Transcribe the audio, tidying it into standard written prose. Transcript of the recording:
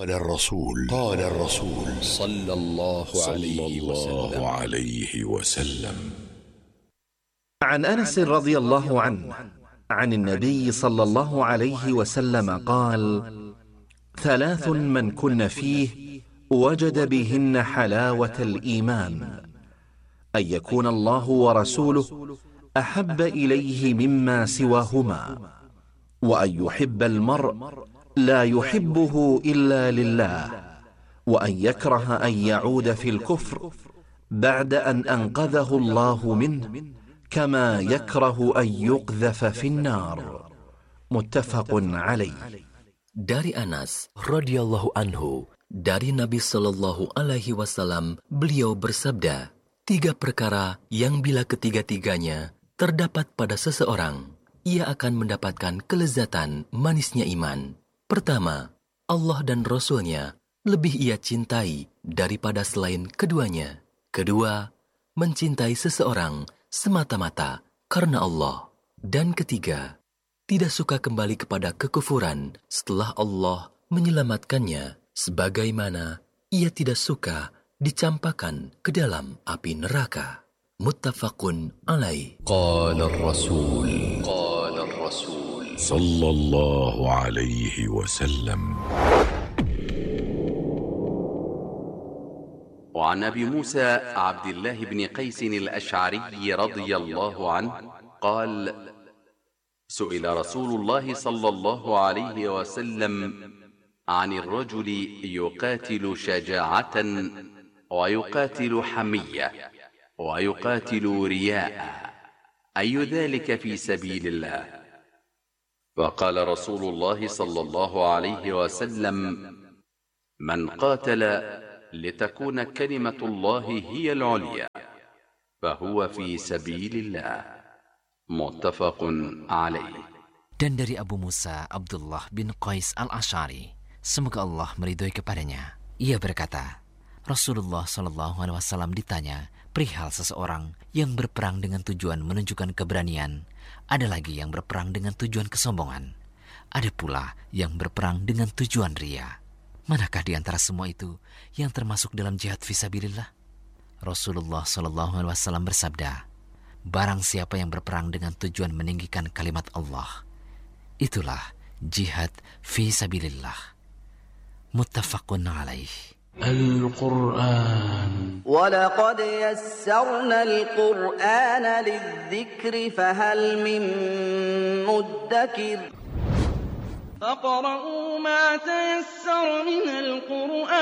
قال الرسول صلى الله عليه وسلم. عن أنس رضي الله عنه عن النبي صلى الله عليه وسلم قال: ثلاث من كن فيه وجد بهن حلاوة الإيمان: أن يكون الله ورسوله أحب إليه مما سواهما، وأن يحب المرء لا يحبه إلا لله، وأن يكره أن يعود في الكفر بعد أن أنقذه الله منه، كما يكره أن يقذف في النار. متفق عليه. Dari Anas radhiyallahu anhu, dari Nabi Shallallahu Alaihi Wasallam, beliau bersabda, 3 perkara yang bila ketiga-tiganya terdapat pada seseorang, ia akan mendapatkan kelezatan manisnya iman. Pertama, Allah dan Rasul-Nya lebih ia cintai daripada selain keduanya. Kedua, mencintai seseorang semata-mata karena Allah. Dan ketiga, tidak suka kembali kepada kekufuran setelah Allah menyelamatkannya, sebagaimana ia tidak suka dicampakkan ke dalam api neraka. Muttafaqun alaih. Qala ar-rasul sallallahu alaihi wasallam. وعن أبي موسى عبد الله بن قيس الأشعري رضي الله عنه قال: سئل رسول الله صلى الله عليه وسلم عن الرجل يقاتل شجاعة ويقاتل حمية ويقاتل رياء، أي ذلك في سبيل الله؟ فقال رسول الله صلى الله عليه وسلم: من قاتل لتكون كلمة الله هي العليا فهو في سبيل الله. متفق عليه. Dan dari Abu Musa Abdullah bin Qais al-Ash'ari, semoga Allah meridhoi kepadanya, ia berkata, Rasulullah SAW ditanya perihal seseorang yang berperang dengan tujuan menunjukkan keberanian, ada lagi yang berperang dengan tujuan kesombongan, ada pula yang berperang dengan tujuan ria. Manakah di antara semua itu yang termasuk dalam jihad fisabilillah? Rasulullah SAW bersabda, barang siapa yang berperang dengan tujuan meninggikan kalimat Allah, itulah jihad fisabilillah. Muttafaqun alaih. Al-Quran. وَلَقَدْ يَسَّرْنَا الْقُرْآنَ لِلذِّكْرِ فَهَلْ مِن مُّدَّكِرٍ. فَاقْرَؤُوا مَا تَيَسَّرَ مِنَ الْقُرْآنِ